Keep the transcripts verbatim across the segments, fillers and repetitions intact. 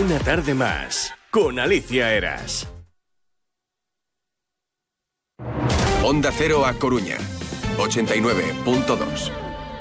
Una tarde más, con Alicia Eras. Onda Cero a Coruña, ochenta y nueve punto dos.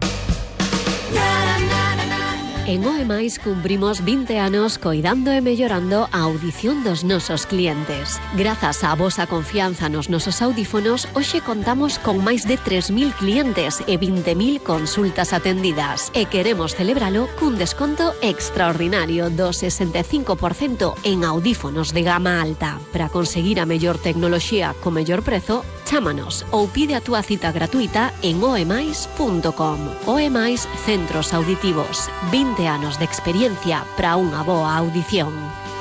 En Oemais cumprimos vinte anos coidando e mellorando a audición dos nosos clientes. Grazas á vosa confianza nos nosos audífonos, hoxe contamos con máis de tres mil clientes e vinte mil consultas atendidas. E queremos celebralo cun desconto extraordinario do sesenta e cinco por cento en audífonos de gama alta. Para conseguir a mellor tecnoloxía co mellor prezo, chámanos ou pide a túa cita gratuita en oemais punto com. Oemais Centros Auditivos. vinte anos de experiencia para unha boa audición.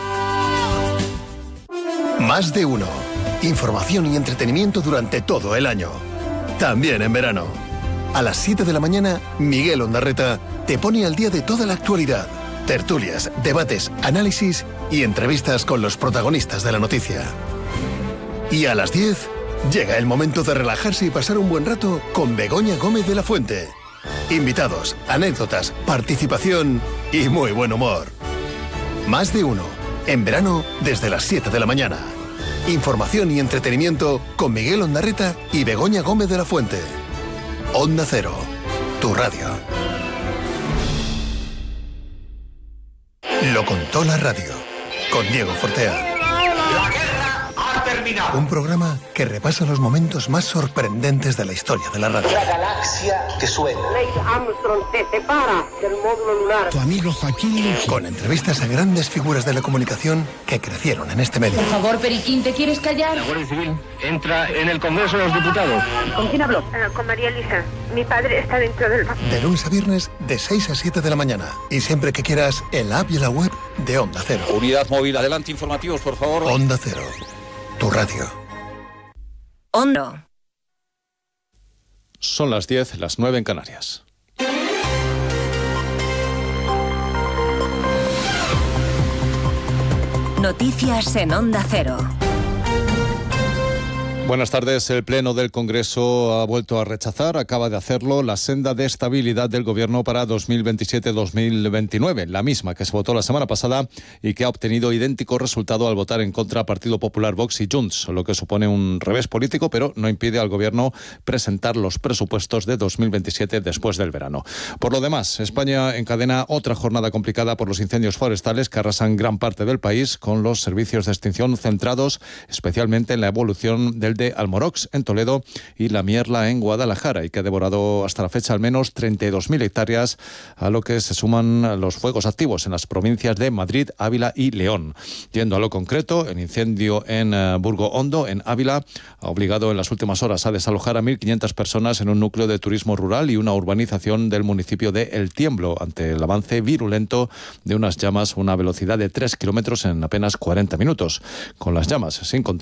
Más de uno. Información y entretenimiento durante todo el año. También en verano. A las siete de la mañana, Miguel Ondarreta te pone al día de toda la actualidad. Tertulias, debates, análisis y entrevistas con los protagonistas de la noticia. Y a las diez, llega el momento de relajarse y pasar un buen rato con Begoña Gómez de la Fuente. Invitados, anécdotas, participación y muy buen humor. Más de uno. En verano, desde las siete de la mañana. Información y entretenimiento con Miguel Ondarreta y Begoña Gómez de la Fuente. Onda Cero, tu radio. Lo contó la radio, con Diego Fortea. La guerra ha terminado. Un programa que repasa los momentos más sorprendentes de la historia de la radio. La galaxia que suena. Neil Armstrong se separa del módulo lunar. Tu amigo Joaquín. Con entrevistas a grandes figuras de la comunicación que crecieron en este medio. Por favor, Periquín, ¿te quieres callar? La Guardia Civil entra en el Congreso de los Diputados. ¿Con quién habló? Uh, con María Elisa. Mi padre está dentro del banco. De lunes a viernes, de seis a siete de la mañana. Y siempre que quieras, en la app y en la web de Onda Cero. Unidad móvil, adelante, informativos, por favor. Onda Cero, tu radio. Onda. Son las diez, las nueve en Canarias. Noticias en Onda Cero. Buenas tardes. El Pleno del Congreso ha vuelto a rechazar, acaba de hacerlo, la senda de estabilidad del Gobierno para dos mil veintisiete dos mil veintinueve, la misma que se votó la semana pasada y que ha obtenido idéntico resultado al votar en contra Partido Popular, Vox y Junts, lo que supone un revés político, pero no impide al Gobierno presentar los presupuestos de dos mil veintisiete después del verano. Por lo demás, España encadena otra jornada complicada por los incendios forestales que arrasan gran parte del país, con los servicios de extinción centrados especialmente en la evolución del de Almorox en Toledo y la Mierla en Guadalajara, y que ha devorado hasta la fecha al menos treinta y dos mil hectáreas, a lo que se suman los fuegos activos en las provincias de Madrid, Ávila y León. Yendo a lo concreto, el incendio en uh, Burgo Hondo, en Ávila, ha obligado en las últimas horas a desalojar a mil quinientas personas en un núcleo de turismo rural y una urbanización del municipio de El Tiemblo, ante el avance virulento de unas llamas a una velocidad de tres kilómetros en apenas cuarenta minutos. Con las llamas sin control